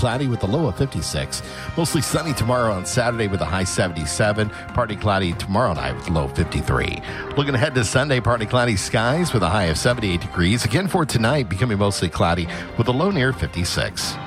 cloudy with a low of 56. Mostly sunny tomorrow on Saturday with a high 77. Partly cloudy tomorrow night with a low of 53. Looking ahead to Sunday, partly cloudy skies with a high of 78 degrees. Again for tonight, becoming mostly cloudy with a low near 56.